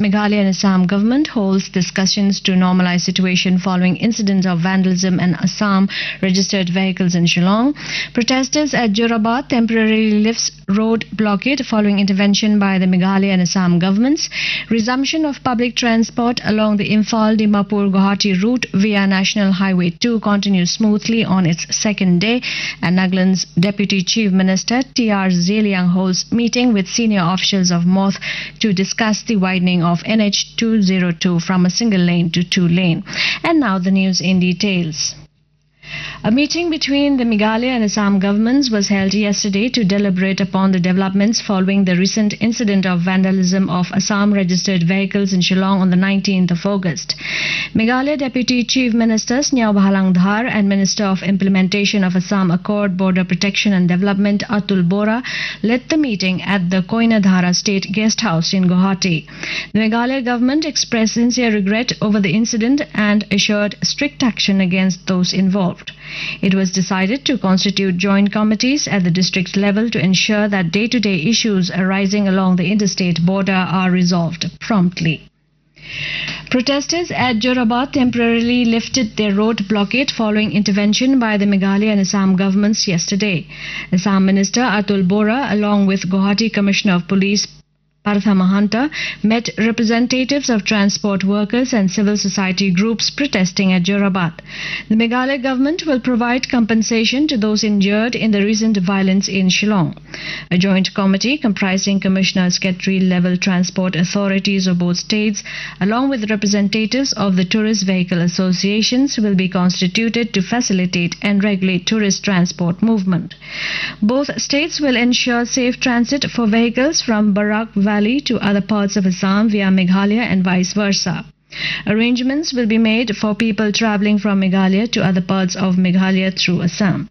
Meghalaya and Assam government holds discussions to normalize situation following incidents of vandalism and Assam registered vehicles in Shillong. Protesters at Jorabad temporarily lifts road blockade following intervention by the Meghalaya and Assam governments. Resumption of public transport along the Imphal-Dimapur-Guwahati route via National Highway 2 continues smoothly on its second day, and Nagaland's Deputy Chief Minister T.R. Zeliang holds meeting with senior officials of MORTH to discuss the widening of NH 202 from a single lane to two lane. And now the news in details. A meeting between the Meghalaya and Assam governments was held yesterday to deliberate upon the developments following the recent incident of vandalism of Assam registered vehicles in Shillong on the 19th of August. Meghalaya Deputy Chief Ministers Nyau Bahalang Dhar and Minister of Implementation of Assam Accord, Border Protection and Development Atul Bora led the meeting at the Koinadhara State Guest House in Guwahati. The Meghalaya government expressed sincere regret over the incident and assured strict action against those involved. It was decided to constitute joint committees at the district level to ensure that day-to-day issues arising along the interstate border are resolved promptly. Protesters at Jorabad temporarily lifted their road blockade following intervention by the Meghalaya and Assam governments yesterday. Assam Minister Atul Bora, along with Guwahati Commissioner of Police Partha Mahanta, met representatives of transport workers and civil society groups protesting at Jorabad. The Meghalaya government will provide compensation to those injured in the recent violence in Shillong. A joint committee comprising commissioners, secretary-level transport authorities of both states, along with representatives of the tourist vehicle associations, will be constituted to facilitate and regulate tourist transport movement. Both states will ensure safe transit for vehicles from Barak Valley to other parts of Assam via Meghalaya and vice versa. Arrangements will be made for people travelling from Meghalaya to other parts of Meghalaya through Assam.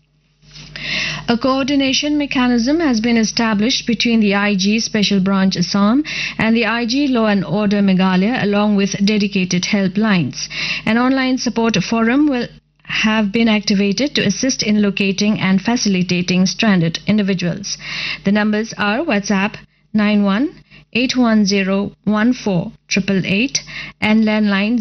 A coordination mechanism has been established between the IG Special Branch Assam and the IG Law and Order Meghalaya, along with dedicated helplines. An online support forum will have been activated to assist in locating and facilitating stranded individuals. The numbers are WhatsApp 91-810-14-888 and landline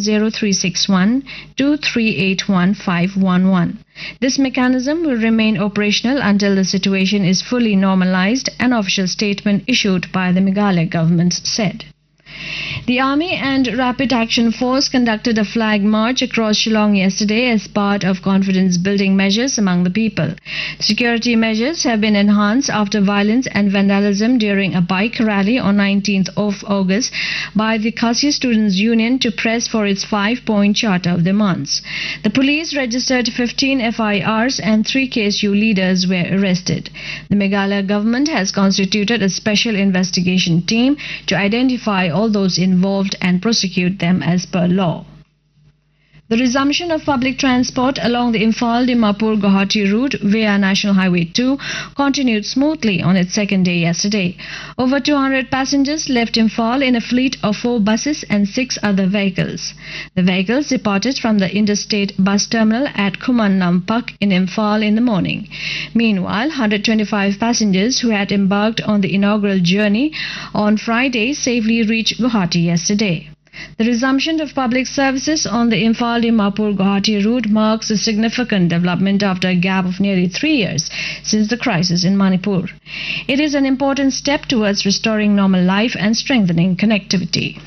0361-2381-511. This mechanism will remain operational until the situation is fully normalized, an official statement issued by the Meghalaya government said. The Army and Rapid Action Force conducted a flag march across Shillong yesterday as part of confidence-building measures among the people. Security measures have been enhanced after violence and vandalism during a bike rally on 19th of August by the Khasi Students' Union to press for its 5-point charter of demands. The police registered 15 FIRs and 3 KSU leaders were arrested. The Meghalaya government has constituted a special investigation team to identify all those involved and prosecute them as per law. The resumption of public transport along the Imphal-Dimapur-Guwahati route via National Highway 2 continued smoothly on its second day yesterday. Over 200 passengers left Imphal in a fleet of 4 buses and 6 other vehicles. The vehicles departed from the interstate bus terminal at Khuman Nampak in Imphal in the morning. Meanwhile, 125 passengers who had embarked on the inaugural journey on Friday safely reached Guwahati yesterday. The resumption of public services on the Imphal-Dimapur-Guwahati route marks a significant development after a gap of nearly 3 years since the crisis in Manipur. It is an important step towards restoring normal life and strengthening connectivity.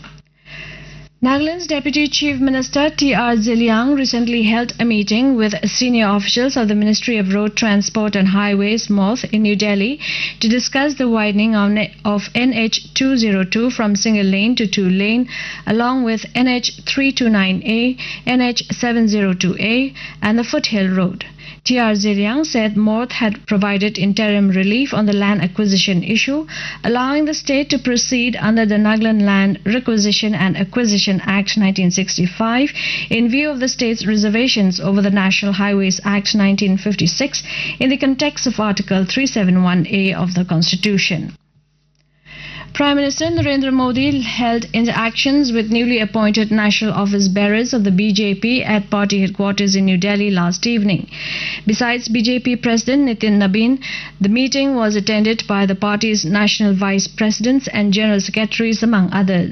Nagaland's Deputy Chief Minister T.R. Zeliang recently held a meeting with senior officials of the Ministry of Road Transport and Highways MORTH in New Delhi to discuss the widening of NH 202 from single lane to two lane, along with NH 329A, NH 702A and the Foothill Road. T.R. Zeliang said MORTH had provided interim relief on the land acquisition issue, allowing the state to proceed under the Nagaland Land Requisition and Acquisition Act 1965 in view of the state's reservations over the National Highways Act 1956 in the context of Article 371A of the Constitution. Prime Minister Narendra Modi held interactions with newly appointed national office bearers of the BJP at party headquarters in New Delhi last evening. Besides BJP President Nitin Nabin, the meeting was attended by the party's national vice presidents and general secretaries, among others.